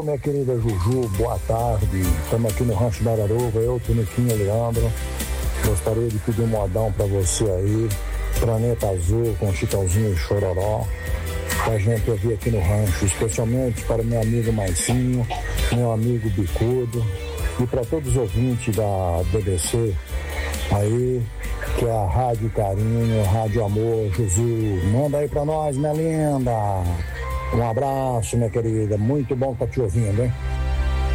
Ô, minha querida Juju, boa tarde. Estamos aqui no Rancho da Araruva, eu, Tuniquinho, Leandro. Gostaria de pedir um modão para você aí, Planeta Azul com Chitãozinho e Chororó, pra gente ouvir aqui no rancho, especialmente para meu amigo Maicinho, meu amigo Bicudo e para todos os ouvintes da BBC aí, que é a Rádio Carinho, Rádio Amor, Jesus. Manda aí para nós, minha linda. Um abraço, minha querida. Muito bom estar te ouvindo, hein?